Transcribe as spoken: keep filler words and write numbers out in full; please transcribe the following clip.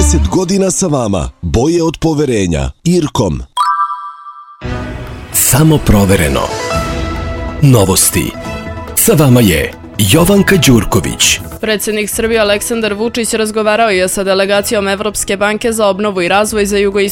trideset godina sa vama. Boje od poverenja. Irkom. Samo provereno. Novosti. Sa vama je Jovanka Đurković. Predsjednik Srbije Aleksandar Vučić razgovarao je sa delegacijom Evropske banke za obnovu i razvoj za jugoistočnu